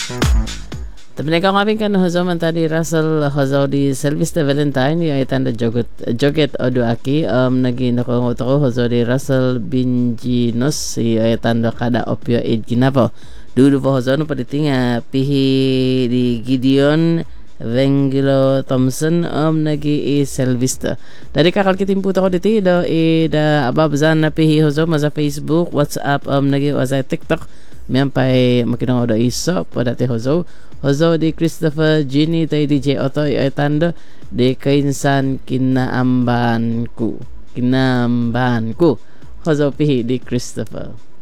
Tapi kami kan hozo man tadi Russell hozo di Sylvester Valentine yung itanda joget odo aki nagi nakongot ako hozo di Russell Binginos si itanda kada opioid ginapo dulu po hozo no paditinga pihi di Gideon Vengilo Thompson nagi i Sylvester dari kakal kitimpu ko diti do da ababzan na pihi hozo sa Facebook WhatsApp nagi sa TikTok miampay makinang odo iso pada ti hozo di Christopher Ginny tay DJ Otto ay tando de kainsan kinambanku hozo pihi di Christopher.